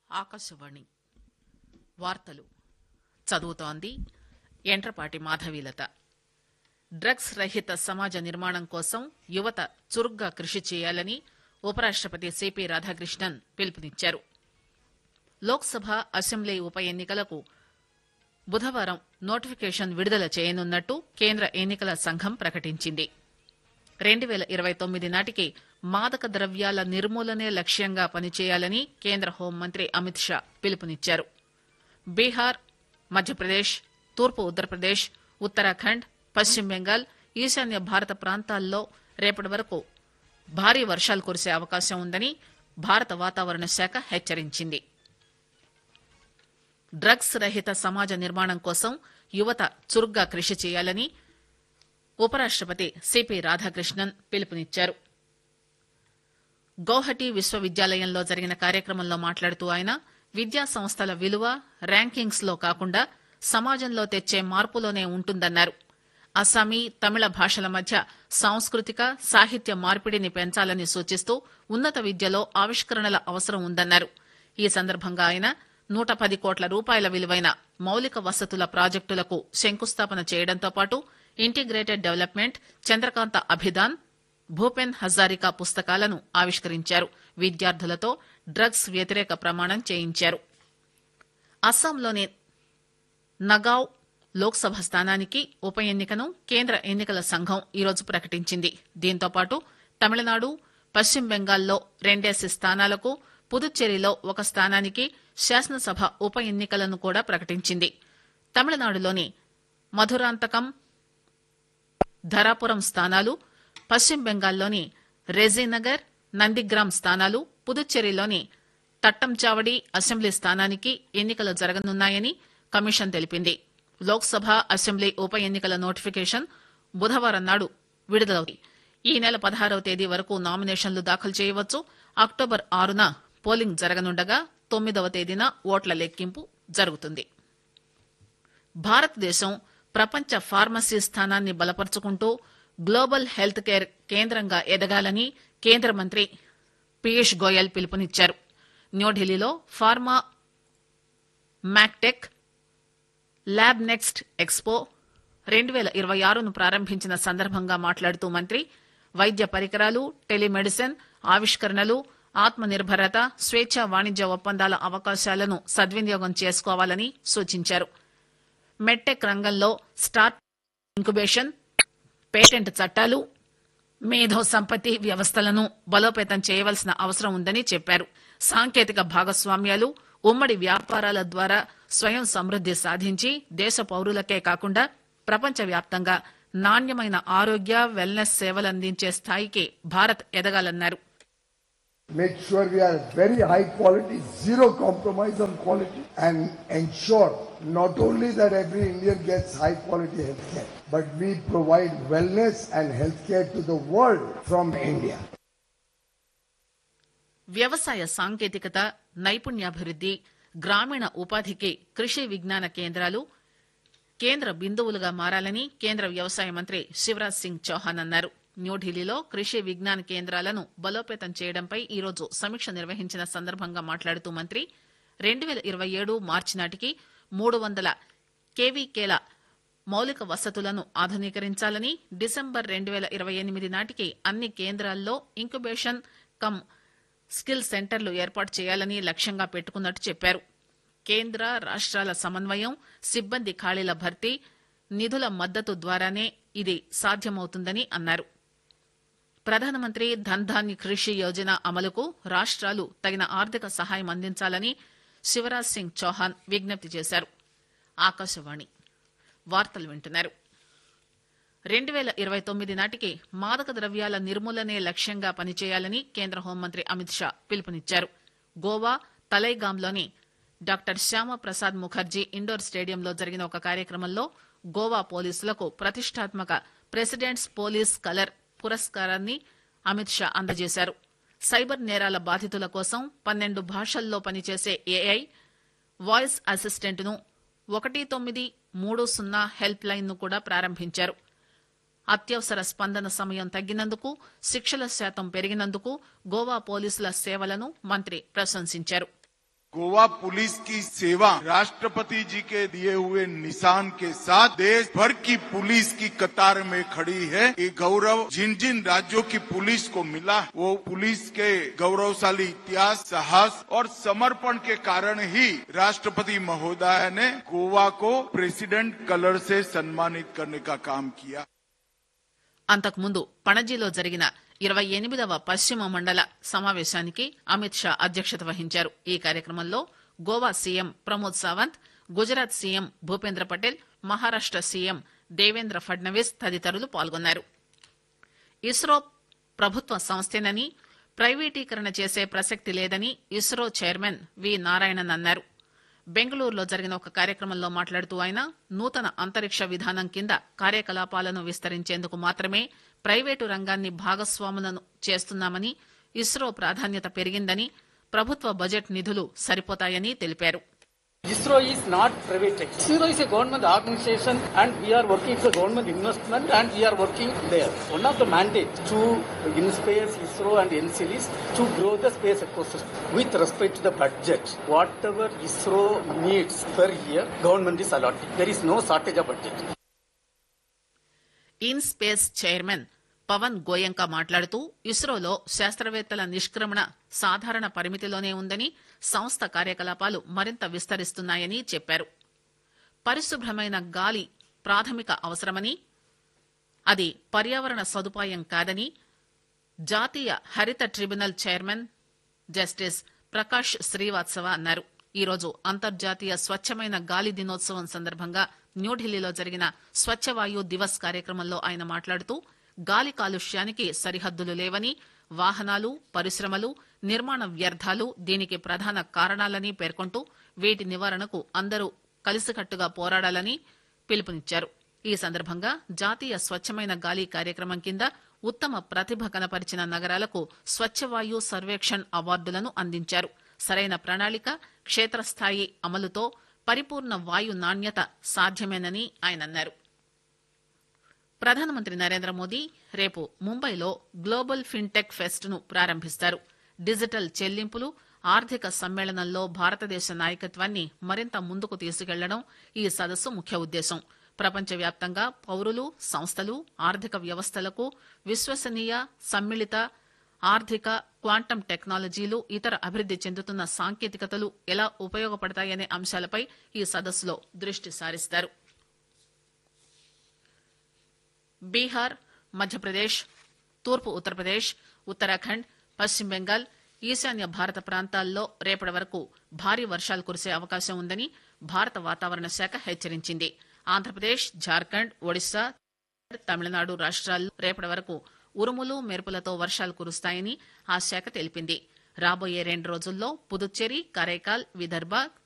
ఆకాశవాణి వార్తలు చదువుతోంది ఎంట్రపాటి మాధవీలత. డ్రగ్స్ రహిత సమాజ నిర్మాణం కోసం యువత చురుగ్గా కృషి చేయాలని ఉపరాష్టపతి సిపి రాధాకృష్ణన్ పిలుపునిచ్చారు. లోక్సభ, అసెంబ్లీ ఉప ఎన్నికలకు బుధవారం నోటిఫికేషన్ విడుదల చేయనున్నట్టు కేంద్ర ఎన్నికల సంఘం ప్రకటించింది. 2029 నాటికి మాదక ద్రవ్యాల నిర్మూలనే లక్ష్యంగా పనిచేయాలని కేంద్ర హోంమంత్రి అమిత్ షా పిలుపునిచ్చారు. బీహార్, మధ్యప్రదేశ్, తూర్పు ఉత్తరప్రదేశ్, ఉత్తరాఖండ్, పశ్చిమ బెంగాల్, ఈశాన్య భారత ప్రాంతాల్లో రేపటి వరకు భారీ వర్షాలు కురిసే అవకాశం ఉందని భారత వాతావరణ శాఖ హెచ్చరించింది. డ్రగ్స్ రహిత సమాజ నిర్మాణం కోసం యువత చురుగ్గా కృషి చేయాలని ఉపరాష్టపతి సిపి రాధాకృష్ణన్ పిలుపునిచ్చారు. గౌహటి విశ్వవిద్యాలయంలో జరిగిన కార్యక్రమంలో మాట్లాడుతూ ఆయన విద్యా సంస్థల విలువ ర్యాంకింగ్స్ లో కాకుండా సమాజంలో తెచ్చే మార్పులోనే ఉంటుందన్నారు. అస్సామీ, తమిళ భాషల మధ్య సాంస్కృతిక, సాహిత్య మార్పిడిని పెంచాలని సూచిస్తూ ఉన్నత విద్యలో ఆవిష్కరణల అవసరం ఉందన్నారు. ఈ సందర్భంగా ఆయన 110 కోట్ల రూపాయల విలువైన మౌలిక వసతుల ప్రాజెక్టులకు శంకుస్థాపన చేయడంతో పాటు ఇంటిగ్రేటెడ్ డెవలప్మెంట్, చంద్రకాంత అభిదాన్, భూపెన్ హజారికా పుస్తకాలను ఆవిష్కరించారు. విద్యార్థులతో డ్రగ్స్ వ్యతిరేక ప్రమాణం చేయించారు. అస్సాంలోని నగావ్ లోక్సభ స్థానానికి ఉప ఎన్నికను కేంద్ర ఎన్నికల సంఘం ఈరోజు ప్రకటించింది. దీంతో పాటు తమిళనాడు, పశ్చిమ బెంగాల్లో 2 స్థానాలకు, పుదుచ్చేరిలో 1 స్థానానికి శాసనసభ ఉప ఎన్నికలను కూడా ప్రకటించింది. తమిళనాడులోని మధురాంతకం, ధరాపురం స్థానాలు, పశ్చిమ బెంగాల్లోని రెజీనగర్, నందిగ్రామ్ స్థానాలు, పుదుచ్చేరిలోని తట్టంచావడి అసెంబ్లీ స్థానానికి ఎన్నికలు జరగనున్నాయని కమిషన్ తెలిపింది. లోక్సభ, అసెంబ్లీ ఉప ఎన్నికల నోటిఫికేషన్ బుధవారం నాడు విడుదలవుతుంది. ఈ నెల 16వ తేదీ వరకు నామినేషన్లు దాఖలు చేయవచ్చు. అక్టోబర్ 6న పోలింగ్ జరగనుండగా 9వ తేదీన ఓట్ల లెక్కింపు జరుగుతుంది. భారతదేశం ప్రపంచ ఫార్మసీ స్థానాన్ని బలపరుచుకుంటూ గ్లోబల్ హెల్త్ కేర్ కేంద్రంగా ఎదగాలని కేంద్ర మంత్రి పీయూష్ గోయల్ పిలుపునిచ్చారు. న్యూఢిల్లీలో pharma MacTech lab next expo 2026ను ప్రారంభించిన సందర్భంగా మాట్లాడుతూ మంత్రి వైద్య పరికరాలు, టెలిమెడిసిన్, ఆవిష్కరణలు, ఆత్మ నిర్భరత, స్వేచ్ఛా వాణిజ్య ఒప్పందాల అవకాశాలను సద్వినియోగం చేసుకోవాలని సూచించారు. మెడ్టెక్ రంగంలో స్టార్ట్ ఇంక్యుబేషన్, పేటెంట్ చట్టాలు, మేధో సంపత్తి వ్యవస్థలను బలోపేతం చేయవలసిన అవసరం ఉందని చెప్పారు. సాంకేతిక భాగస్వామ్యాలు, ఉమ్మడి వ్యాపారాల ద్వారా స్వయం సమృద్ది సాధించి దేశ పౌరులకే కాకుండా ప్రపంచవ్యాప్తంగా నాణ్యమైన ఆరోగ్య, వెల్నెస్ సేవలందించే స్థాయికి Bharat ఎదగాలన్నారు. Make sure we are very high quality, zero compromise on quality, and ensure not only that every Indian gets high quality healthcare, but we provide wellness and healthcare to the world from India. వ్యవసాయ సాంకేతికత, నైపుణ్యాభివృద్ది, గ్రామీణ ఉపాధికి కృషి విజ్ఞాన కేంద్రాలు కేంద్ర బిందువులుగా మారాలని కేంద్ర వ్యవసాయ మంత్రి శివరాజ్ సింగ్ చౌహాన్ అన్నారు. న్యూఢిల్లీలో కృషి విజ్ఞాన కేంద్రాలను బలోపేతం చేయడంపై ఈరోజు సమీక్ష నిర్వహించిన సందర్భంగా మాట్లాడుతూ మంత్రి 2027 మార్చి నాటికి 300 కేవీకేల మౌలిక వసతులను ఆధునీకరించాలని, డిసెంబర్ 2028 నాటికి అన్ని కేంద్రాల్లో ఇంక్యుబేషన్ కమ్ స్కిల్ సెంటర్లు ఏర్పాటు చేయాలని లక్ష్యంగా పెట్టుకున్నట్టు చెప్పారు. కేంద్ర, రాష్ట్రాల సమన్వయం, సిబ్బంది ఖాళీల భర్తీ, నిధుల మద్దతు ద్వారానే ఇది సాధ్యమవుతుందని అన్నారు. ప్రధానమంత్రి ధన్ ధాన్య కృషి యోజన అమలుకు రాష్ట్రాలు తగిన ఆర్థిక సహాయం అందించాలని శివరాజ్ సింగ్ చౌహాన్ విజ్ఞప్తి చేశారు. ఆకాశవాణి వార్తలు వింటున్నారు. 2029 నాటికి మాదక ద్రవ్యాల నిర్మూలనే లక్ష్యంగా పనిచేయాలని కేంద్ర హోంమంత్రి అమిత్ షా పిలుపునిచ్చారు. గోవా తలైగాంలోని డాక్టర్ శ్యామప్రసాద్ ముఖర్జీ ఇండోర్ స్టేడియంలో జరిగిన ఒక కార్యక్రమంలో గోవా పోలీసులకు ప్రతిష్టాత్మక ప్రెసిడెంట్స్ పోలీస్ కలర్ పురస్కారాన్ని అమిత్ షా అందజేశారు. సైబర్ నేరాల బాధితుల కోసం 12 భాషల్లో పనిచేసే ఏఐ వాయిస్ అసిస్టెంట్ ను 1930 హెల్ప్ లైన్ ను కూడా ప్రారంభించారు. అత్యవసర స్పందన సమయం తగ్గినందుకు, శిక్షల శాతం పెరిగినందుకు గోవా పోలీసుల సేవలను మంత్రి ప్రశంసించారు. गोवा पुलिस की सेवा राष्ट्रपति जी के दिए हुए निशान के साथ देश भर की पुलिस की कतार में खड़ी है। ये गौरव जिन जिन राज्यों की पुलिस को मिला वो पुलिस के गौरवशाली इतिहास, साहस और समर्पण के कारण ही राष्ट्रपति महोदय ने गोवा को प्रेसिडेंट कलर से सम्मानित करने का काम किया। అంతకుముందు పణజీలో జరిగిన 28వ పశ్చిమ మండల సమావేశానికి అమిత్ షా అధ్యక్షత వహించారు. ఈ కార్యక్రమంలో Goa CM Pramod Sawant, Gujarat CM Bhupendra Patel, Maharashtra CM Devendra Fadnavis తదితరులు పాల్గొన్నారు. ఇస్రో ప్రభుత్వ సంస్థేనని ప్రైవేటీకరణ చేసే ప్రసక్తి లేదని ఇస్రో చైర్మన్ వి నారాయణన్ అన్నారు. బెంగళూరులో జరిగిన ఒక కార్యక్రమంలో మాట్లాడుతూ ఆయన నూతన అంతరిక్ష విధానం కింద కార్యకలాపాలను విస్తరించేందుకు మాత్రమే ప్రైవేటు రంగాన్ని భాగస్వాములను చేస్తున్నామని, ఇస్రో ప్రాధాన్యత పెరిగిందని, ప్రభుత్వ బడ్జెట్ నిధులు సరిపోతాయని తెలిపారు. ISRO is not private. ISRO is a government organization and we are working for government investment and we are working there. One of the mandates to InSpace, ISRO and NCL is to grow the space ecosystem with respect to the budget. Whatever ISRO needs per year, government is allotting. There is no shortage of budget. IN-SPACe chairman Pawan Goenka మాట్లాడుతూ ఇస్రోలో శాస్త్రవేత్తల నిష్క్రమణ సాధారణ పరిమితిలోనే ఉందని, సంస్థ కార్యకలాపాలు మరింత విస్తరిస్తున్నాయని చెప్పారు. పరిశుభ్రమైన గాలి ప్రాథమిక అవసరమని, అది పర్యావరణ సదుపాయం కాదని జాతీయ హరిత tribunal chairman justice Prakash Srivastava అన్నారు. ఈరోజు అంతర్జాతీయ స్వచ్ఛమైన గాలి దినోత్సవం సందర్భంగా న్యూఢిల్లీలో జరిగిన స్వచ్ఛవాయు దివస్ కార్యక్రమంలో ఆయన మాట్లాడుతూ గాలి కాలుష్యానికి సరిహద్దులు లేవని, వాహనాలు, పరిశ్రమలు, నిర్మాణ వ్యర్థాలు దీనికి ప్రధాన కారణాలని పేర్కొంటూ వీటి నివారణకు అందరూ కలిసికట్టుగా పోరాడాలని పిలుపునిచ్చారు. ఈ సందర్భంగా జాతీయ స్వచ్ఛమైన గాలి కార్యక్రమం కింద ఉత్తమ ప్రతిభ కనపరిచిన నగరాలకు స్వచ్ఛవాయు సర్వేక్షణ్ అవార్డులను అందించారు. సరైన ప్రణాళిక, క్షేత్రస్థాయి అమలుతో పరిపూర్ణ వాయు నాణ్యత సాధ్యమేనని ఆయన అన్నారు. ప్రధానమంత్రి నరేంద్ర మోదీ రేపు ముంబైలో గ్లోబల్ ఫిన్టెక్ ఫెస్ట్ ను ప్రారంభిస్తారు. డిజిటల్ చెల్లింపులు, ఆర్థిక సమ్మేళనంలో భారతదేశ నాయకత్వాన్ని మరింత ముందుకు తీసుకెళ్లడం ఈ సదస్సు ముఖ్య ఉద్దేశం. ప్రపంచవ్యాప్తంగా పౌరులు, సంస్థలు, ఆర్థిక వ్యవస్థలకు విశ్వసనీయ, సమ్మిళిత ఆర్థిక, క్వాంటం టెక్నాలజీలు, ఇతర అభివృద్ది చెందుతున్న సాంకేతికతలు ఎలా ఉపయోగపడతాయనే అంశాలపై ఈ సదస్సులో దృష్టి సారిస్తారు. బీహార్, మధ్యప్రదేశ్, తూర్పు ఉత్తరప్రదేశ్, ఉత్తరాఖండ్, పశ్చిమ బెంగాల్, ఈశాన్య భారత ప్రాంతాల్లో రేపటి వరకు భారీ వర్షాలు కురిసే అవకాశం ఉందని భారత వాతావరణ శాఖ హెచ్చరించింది. ఆంధ్రప్రదేశ్, జార్ఖండ్, ఒడిశా, తమిళనాడు రాష్ట్రాల్లో రేపటి వరకు ఉరుములు, మెరుపులతో వర్షాలు కురుస్తాయని ఆ శాఖ తెలిపింది. రాబోయే 2 రోజుల్లో పుదుచ్చేరి, కరైకాల్, విదర్భ,